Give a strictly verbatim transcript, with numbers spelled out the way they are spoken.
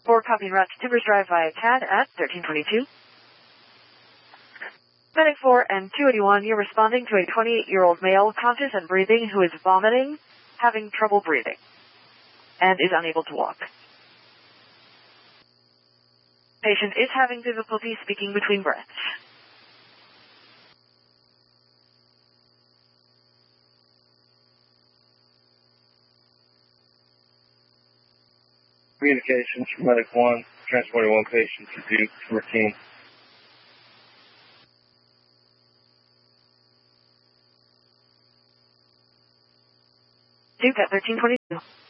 four, copying route to Timbers Drive via C A D at thirteen twenty-two. Medic four and two eighty-one, you're responding to a twenty-eight-year-old male conscious and breathing who is vomiting, having trouble breathing, and is unable to walk. Patient is having difficulty speaking between breaths. Communications from Medic one, transporting one patient to Duke fourteen. Duke at thirteen twenty-two.